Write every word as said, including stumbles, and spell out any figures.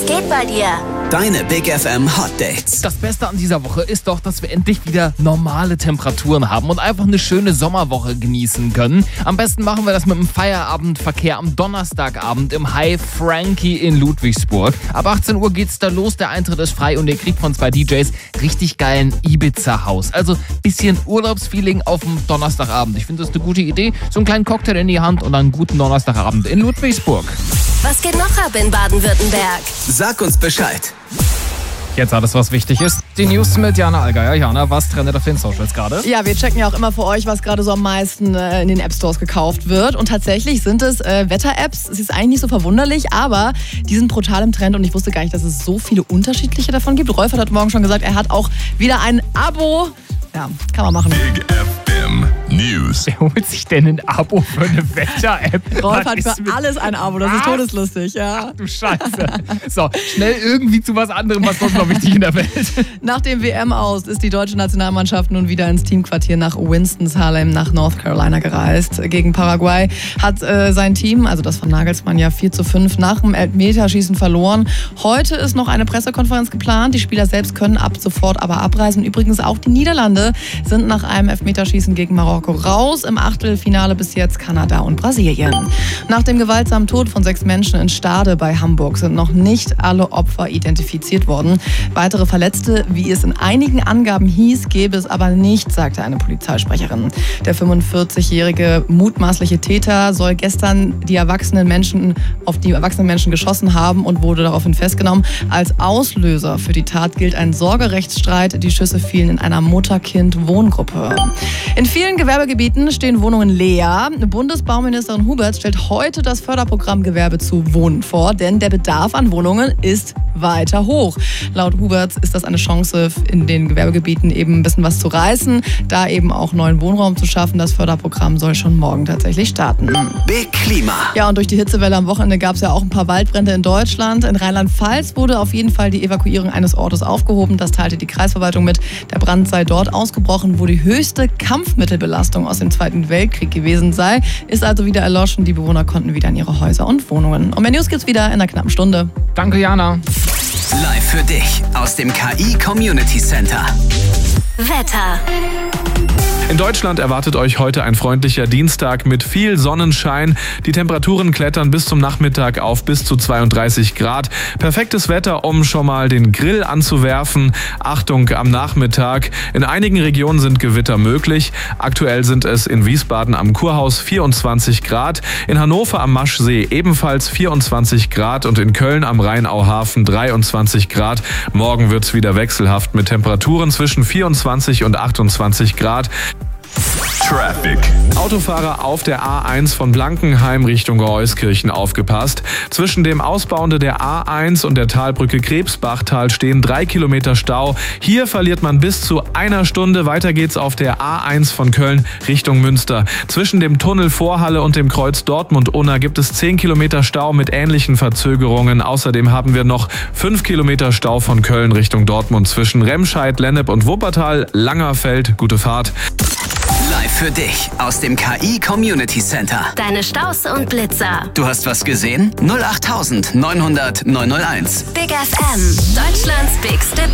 Was geht bei dir? Deine Big F M Hot Dates. Das Beste an dieser Woche ist doch, dass wir endlich wieder normale Temperaturen haben und einfach eine schöne Sommerwoche genießen können. Am besten machen wir das mit dem Feierabendverkehr am Donnerstagabend im Hi Frankie in Ludwigsburg. Ab achtzehn Uhr geht's da los, der Eintritt ist frei und ihr kriegt von zwei D Js richtig geilen Ibiza-Haus. Also bisschen Urlaubsfeeling auf dem Donnerstagabend. Ich finde das eine gute Idee. So einen kleinen Cocktail in die Hand und einen guten Donnerstagabend in Ludwigsburg. Was geht noch ab in Baden-Württemberg? Sag uns Bescheid. Jetzt alles, was wichtig ist. Die News mit Jana Allgeier. Jana, was trendet auf den Socials gerade? Ja, wir checken ja auch immer für euch, was gerade so am meisten äh, in den App-Stores gekauft wird. Und tatsächlich sind es äh, Wetter-Apps. Es ist eigentlich nicht so verwunderlich, aber die sind brutal im Trend und ich wusste gar nicht, dass es so viele unterschiedliche davon gibt. Rolf hat heute Morgen schon gesagt, er hat auch wieder ein Abo. Ja, kann man machen. Big F M News. Wer holt sich denn ein Abo für eine Wetter-App? Rolf Was hat ist für mit- alles ein Abo, das ist Was? todeslustig, ja. Du Scheiße. So, schnell irgendwie zu was anderem, was sonst noch wichtig in der Welt. Nach dem W M aus ist die deutsche Nationalmannschaft nun wieder ins Teamquartier nach Winston-Salem nach North Carolina gereist. Gegen Paraguay hat äh, sein Team, also das von Nagelsmann, ja vier zu fünf nach dem Elfmeterschießen verloren. Heute ist noch eine Pressekonferenz geplant. Die Spieler selbst können ab sofort aber abreisen. Übrigens auch die Niederlande sind nach einem Elfmeterschießen gegen Marokko raus. Im Achtelfinale bis jetzt Kanada und Brasilien. Nach dem gewaltsamen Tod von sechs Menschen in Stade bei Hamburg sind noch nicht alle Opfer identifiziert worden. Weitere Verletzte, wie es in einigen Angaben hieß, gäbe es aber nicht, sagte eine Polizeisprecherin. Der fünfundvierzigjährige mutmaßliche Täter soll gestern die erwachsenen Menschen auf die erwachsenen Menschen geschossen haben und wurde daraufhin festgenommen. Als Auslöser für die Tat gilt ein Sorgerechtsstreit. Die Schüsse fielen in einer Mutter-Kind-Wohngruppe. In vielen Gewerbegebieten stehen Wohnungen leer. Bundesbauministerin Huberts stellt heute das Förderprogramm Gewerbe zu Wohnen vor, denn der Bedarf an Wohnungen ist weiter hoch. Laut Huberts ist das eine Chance, in den Gewerbegebieten eben ein bisschen was zu reißen, da eben auch neuen Wohnraum zu schaffen. Das Förderprogramm soll schon morgen tatsächlich starten. Big Klima. Ja, und durch die Hitzewelle am Wochenende gab es ja auch ein paar Waldbrände in Deutschland. In Rheinland-Pfalz wurde auf jeden Fall die Evakuierung eines Ortes aufgehoben. Das teilte die Kreisverwaltung mit. Der Brand sei dort ausgebrochen, wo die höchste Kampfmittelbelastung aus dem Zweiten Weltkrieg gewesen sei. Ist also wieder erloschen. Die Bewohner konnten wieder in ihre Häuser und Wohnungen. Und mehr News gibt's wieder in einer knappen Stunde. Danke, Jana. Live für dich aus dem K I Community Center. Wetter. In Deutschland erwartet euch heute ein freundlicher Dienstag mit viel Sonnenschein. Die Temperaturen klettern bis zum Nachmittag auf bis zu zweiunddreißig Grad. Perfektes Wetter, um schon mal den Grill anzuwerfen. Achtung am Nachmittag. In einigen Regionen sind Gewitter möglich. Aktuell sind es in Wiesbaden am Kurhaus vierundzwanzig Grad, in Hannover am Maschsee ebenfalls vierundzwanzig Grad und in Köln am Rheinauhafen dreiundzwanzig Grad. Morgen wird's wieder wechselhaft mit Temperaturen zwischen vierundzwanzig und achtundzwanzig Grad. Traffic. Autofahrer auf der A eins von Blankenheim Richtung Euskirchen aufgepasst. Zwischen dem Ausbauende der A eins und der Talbrücke Krebsbachtal stehen drei Kilometer Stau. Hier verliert man bis zu einer Stunde. Weiter geht's auf der A eins von Köln Richtung Münster. Zwischen dem Tunnel Vorhalle und dem Kreuz Dortmund-Unna gibt es zehn Kilometer Stau mit ähnlichen Verzögerungen. Außerdem haben wir noch fünf Kilometer Stau von Köln Richtung Dortmund zwischen Remscheid, Lennep und Wuppertal. Langerfeld, gute Fahrt. Live für dich aus dem K I Community Center. Deine Staus und Blitzer. Du hast was gesehen? null acht neunhundert neunhundert neunhunderteins. Big F M. Deutschlands bigste